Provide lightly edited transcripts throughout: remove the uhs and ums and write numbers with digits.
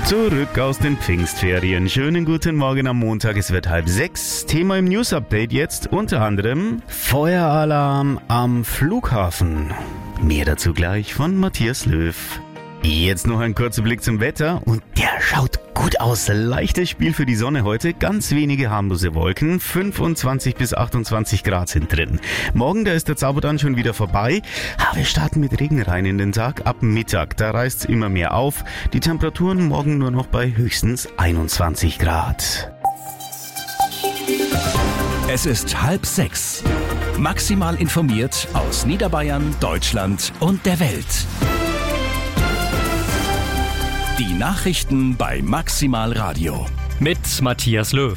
Zurück aus den Pfingstferien. Schönen guten Morgen am Montag. Es wird 5:30. Thema im News-Update jetzt unter anderem Feueralarm am Flughafen. Mehr dazu gleich von Matthias Löw. Jetzt noch ein kurzer Blick zum Wetter und der schaut gut aus. Leichtes Spiel für die Sonne heute, ganz wenige harmlose Wolken, 25 bis 28 Grad sind drin. Morgen, da ist der Zauber dann schon wieder vorbei. Wir starten mit Regen rein in den Tag ab Mittag, da reißt es immer mehr auf. Die Temperaturen morgen nur noch bei höchstens 21 Grad. Es ist 5:30. Maximal informiert aus Niederbayern, Deutschland und der Welt. Die Nachrichten bei Maximal Radio. Mit Matthias Löw.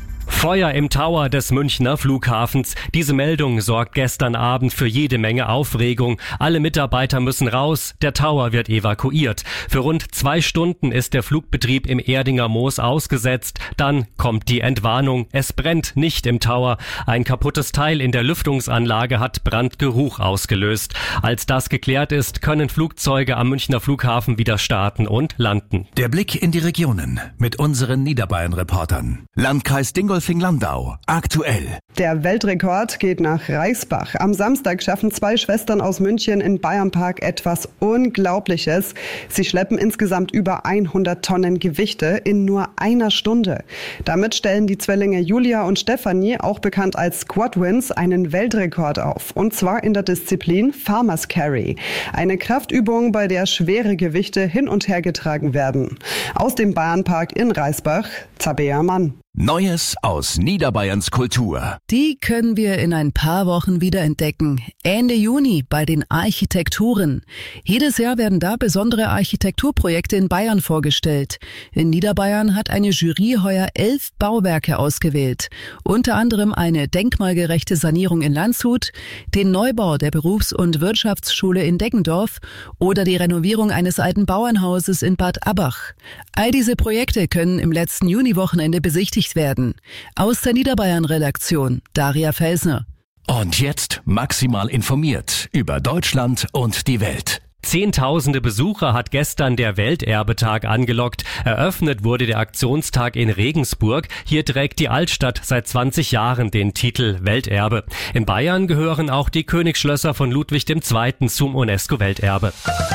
Feuer im Tower des Münchner Flughafens. Diese Meldung sorgt gestern Abend für jede Menge Aufregung. Alle Mitarbeiter müssen raus. Der Tower wird evakuiert. Für rund 2 Stunden ist der Flugbetrieb im Erdinger Moos ausgesetzt. Dann kommt die Entwarnung. Es brennt nicht im Tower. Ein kaputtes Teil in der Lüftungsanlage hat Brandgeruch ausgelöst. Als das geklärt ist, können Flugzeuge am Münchner Flughafen wieder starten und landen. Der Blick in die Regionen mit unseren Niederbayern-Reportern. Landkreis Dingolfing-Landau. Aktuell. Der Weltrekord geht nach Reisbach. Am Samstag schaffen 2 Schwestern aus München in Bayernpark etwas Unglaubliches. Sie schleppen insgesamt über 100 Tonnen Gewichte in nur einer Stunde. Damit stellen die Zwillinge Julia und Stefanie, auch bekannt als Squadwins, einen Weltrekord auf. Und zwar in der Disziplin Farmers Carry. Eine Kraftübung, bei der schwere Gewichte hin und her getragen werden. Aus dem Bayernpark in Reisbach, Tabea Mann. Neues aus Niederbayerns Kultur. Die können wir in ein paar Wochen wieder entdecken. Ende Juni bei den Architekturen. Jedes Jahr werden da besondere Architekturprojekte in Bayern vorgestellt. In Niederbayern hat eine Jury heuer 11 Bauwerke ausgewählt. Unter anderem eine denkmalgerechte Sanierung in Landshut, den Neubau der Berufs- und Wirtschaftsschule in Deggendorf oder die Renovierung eines alten Bauernhauses in Bad Abbach. All diese Projekte können im letzten Juniwochenende besichtigt werden. Aus der Niederbayern-Redaktion, Daria Felsner. Und jetzt maximal informiert über Deutschland und die Welt. Zehntausende Besucher hat gestern der Welterbetag angelockt. Eröffnet wurde der Aktionstag in Regensburg. Hier trägt die Altstadt seit 20 Jahren den Titel Welterbe. In Bayern gehören auch die Königsschlösser von Ludwig II. Zum UNESCO-Welterbe.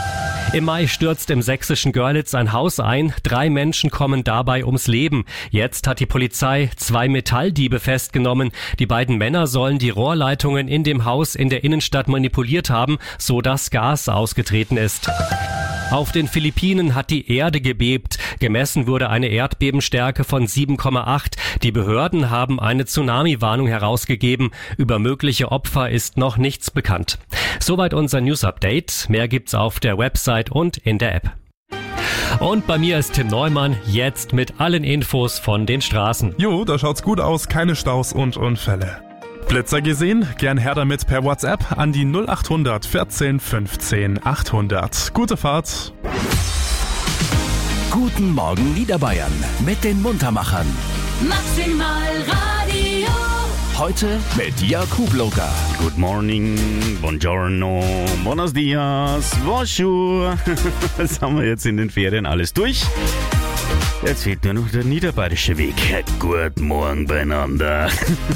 Im Mai stürzt im sächsischen Görlitz ein Haus ein. 3 Menschen kommen dabei ums Leben. Jetzt hat die Polizei 2 Metalldiebe festgenommen. Die beiden Männer sollen die Rohrleitungen in dem Haus in der Innenstadt manipuliert haben, so dass Gas ausgetreten ist. Auf den Philippinen hat die Erde gebebt. Gemessen wurde eine Erdbebenstärke von 7,8. Die Behörden haben eine Tsunami-Warnung herausgegeben. Über mögliche Opfer ist noch nichts bekannt. Soweit unser News-Update. Mehr gibt's auf der Website und in der App. Und bei mir ist Tim Neumann, jetzt mit allen Infos von den Straßen. Jo, da schaut's gut aus, keine Staus und Unfälle. Blitzer gesehen? Gern her damit per WhatsApp an die 0800 14 15 800. Gute Fahrt! Guten Morgen Niederbayern mit den Muntermachern. Maximal Radio. Heute mit Jakub Loka. Good morning, buongiorno, buenos dias, bonjour. Das haben wir jetzt in den Ferien alles durch. Jetzt fehlt nur noch der niederbayerische Weg. Guten Morgen beieinander.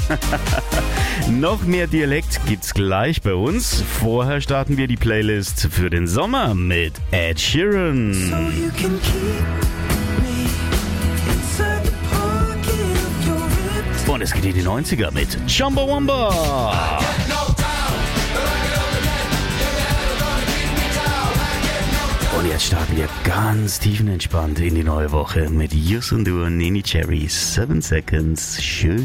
Noch mehr Dialekt gibt's gleich bei uns. Vorher starten wir die Playlist für den Sommer mit Ed Sheeran. So you can keep me inside the pocket of your ripped. Und es geht in die 90er mit Chumbawamba. Und jetzt starten wir ganz tiefenentspannt in die neue Woche mit Yus und Dur, Nene Cherry, 7 Seconds. Schön.